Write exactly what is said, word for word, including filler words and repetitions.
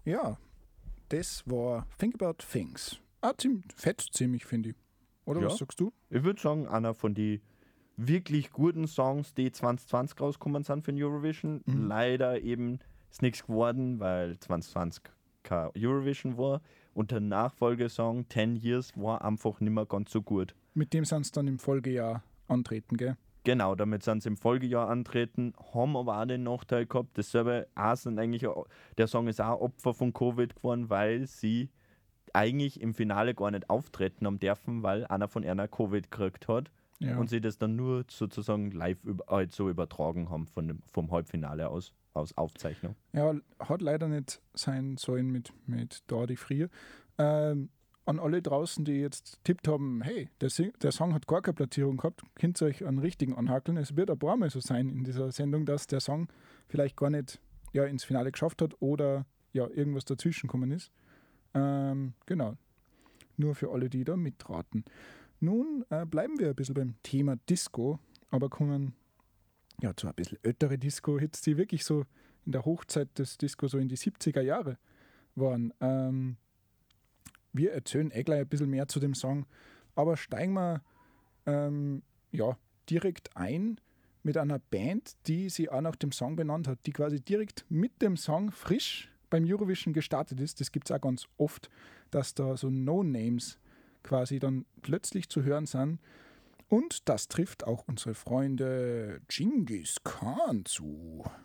Ja, das war Think About Things. Ah, ziemlich fett, ziemlich, finde ich. Oder Ja. was sagst du? Ich würde sagen, einer von den wirklich guten Songs, die zwanzig zwanzig rausgekommen sind für den Eurovision. Mhm. Leider eben ist nichts geworden, weil zwanzig zwanzig kein Eurovision war. Und der Nachfolgesong Ten Years war einfach nicht mehr ganz so gut. Mit dem sind sie dann im Folgejahr antreten, gell? Genau, damit sind sie im Folgejahr antreten, haben aber auch den Nachteil gehabt, dasselbe auch sind eigentlich, auch- der Song ist auch Opfer von Covid geworden, weil sie eigentlich im Finale gar nicht auftreten haben dürfen, weil einer von einer Covid gekriegt hat Ja. und sie das dann nur sozusagen live über, halt so übertragen haben von dem, vom Halbfinale aus, aus Aufzeichnung. Ja, hat leider nicht sein sollen mit, mit Dordi Frier. Ähm, an alle draußen, die jetzt tippt haben, hey, der, Sing der Song hat gar keine Platzierung gehabt, könnt ihr euch einen richtigen anhakeln. Es wird ein paar Mal so sein in dieser Sendung, dass der Song vielleicht gar nicht ja, ins Finale geschafft hat oder ja, irgendwas dazwischen gekommen ist. Ähm, genau. Nur für alle, die da mitraten. Nun äh, bleiben wir ein bisschen beim Thema Disco, aber kommen ja zu ein bisschen ältere Disco-Hits, die wirklich so in der Hochzeit des Disco so in die siebziger Jahre waren. Ähm, wir erzählen eh gleich ein bisschen mehr zu dem Song, aber steigen wir ähm, ja, direkt ein mit einer Band, die sie auch nach dem Song benannt hat, die quasi direkt mit dem Song frisch beim Eurovision gestartet ist. Das gibt es auch ganz oft, dass da so No-Names quasi dann plötzlich zu hören sind. Und das trifft auch unsere Freunde Genghis Khan zu.